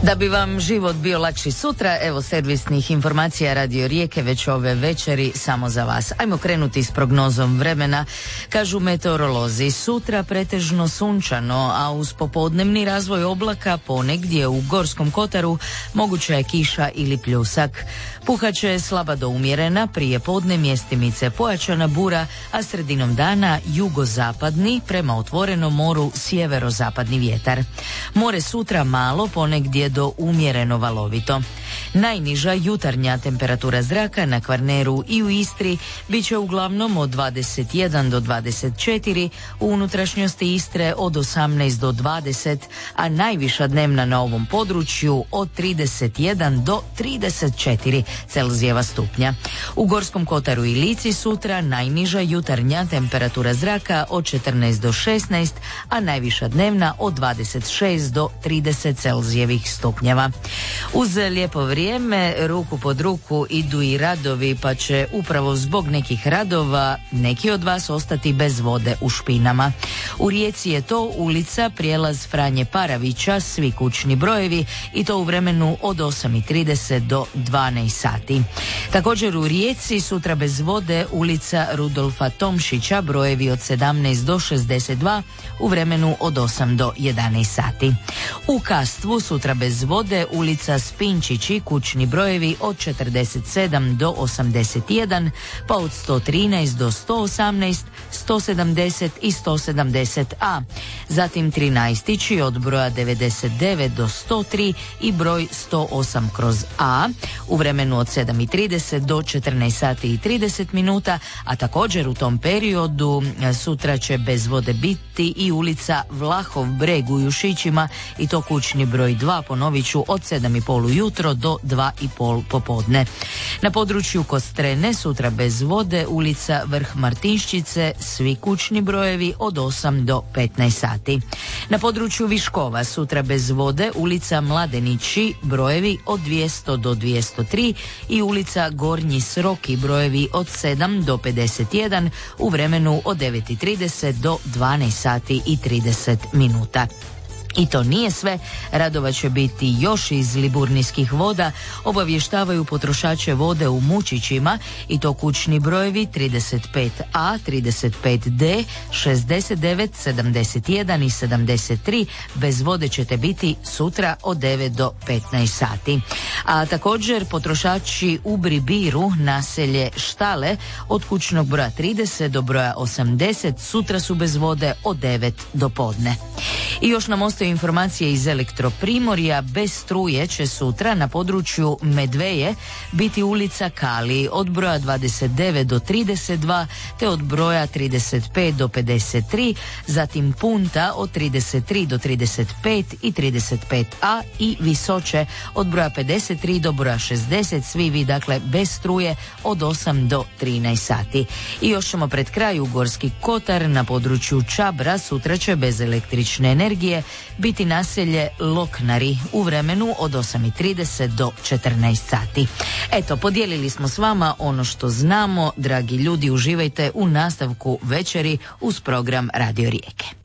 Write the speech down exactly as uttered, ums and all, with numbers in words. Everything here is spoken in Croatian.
Da bi vam život bio lakši sutra, evo servisnih informacija Radio Rijeke već ove večeri samo za vas. Ajmo krenuti s prognozom vremena. Kažu meteorolozi, sutra pretežno sunčano, a uz popodnevni razvoj oblaka ponegdje u Gorskom kotaru moguća je kiša ili pljusak. Puhaće slaba do umjerena, prije podne mjestimice pojačana bura, a sredinom dana jugozapadni, prema otvorenom moru sjeverozapadni vjetar. More sutra malo, ponegdje do umjereno valovito. Najniža jutarnja temperatura zraka na Kvarneru i u Istri bit će uglavnom od dvadeset jedan do dvadeset četiri, u unutrašnjosti Istre od osamnaest do dvadeset, a najviša dnevna na ovom području od trideset jedan do trideset četiri Celzijeva stupnja. U Gorskom kotaru i Lici sutra najniža jutarnja temperatura zraka od četrnaest do šesnaest, a najviša dnevna od dvadeset šest do trideset Celzijevih stupnjeva. Uz lijepo vrijeme, ruku pod ruku idu i radovi, pa će upravo zbog nekih radova neki od vas ostati bez vode u špinama. U Rijeci je to ulica prijelaz Franje Paravića, svi kućni brojevi, i to u vremenu od osam i trideset do dvanaest sati. Također u Rijeci sutra bez vode ulica Rudolfa Tomšića, brojevi od sedamnaest do šezdeset dva, u vremenu od osam do jedanaest sati. U Kastvu sutra bez vode ulica Spinčići, kućni brojevi od četrdeset sedam do osamdeset jedan, pa od sto trinaest do sto osamnaest, sto sedamdeset i sto sedamdeset a. Zatim trinaestići od broja devedeset devet do sto tri i broj sto osam kroz a, u vremenu od sedam i trideset do četrnaest sati i trideset minuta, a također u tom periodu sutra će bez vode biti i ulica Vlahov Breg u Jušićima, i to kućni broj dva, ponovit ću, od sedam i pol ujutro do dva i pol popodne. Na području Kostrene sutra bez vode ulica Vrh Martinščice, svi kućni brojevi od osam do petnaest sati. Na području Viškova sutra bez vode ulica Mladenići, brojevi od dvjesto do dvjesto tri, i ulica Gornji Sroki, brojevi od sedam do pedeset jedan, u vremenu od devet i trideset do dvanaest sati i trideset minuta. I to nije sve, radova će biti još iz Liburnijskih voda, obavještavaju potrošače vode u Mučićima, i to kućni brojevi trideset pet a, trideset pet de, šezdeset devet, sedamdeset jedan i sedamdeset tri, bez vode ćete biti sutra od devet do petnaest sati. A također potrošači u Bribiru, naselje Štale, od kućnog broja trideset do broja osamdeset, sutra su bez vode od devet do podne. I još nam ostaju informacije iz Elektroprimorja. Bez struje će sutra na području Medveje biti ulica Kali od broja dvadeset devet do trideset dva, te od broja trideset pet do pedeset tri, zatim Punta od trideset tri do trideset pet i trideset pet a, i Visoče od broja pedeset tri do broja šezdeset, svi vi dakle bez struje od osam do trinaest sati. I još ćemo pred kraju Gorski kotar, na području Čabra sutra će bez električne energije biti naselje Loknari u vremenu od osam i trideset do četrnaest sati. Eto, podijelili smo s vama ono što znamo. Dragi ljudi, uživajte u nastavku večeri uz program Radio Rijeke.